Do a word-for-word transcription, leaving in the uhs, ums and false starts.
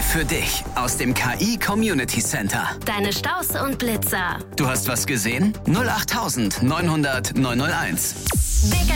Für dich aus dem K I Community Center. Deine Staus und Blitzer. Du hast was gesehen? null acht neunhundert neunhunderteins. Big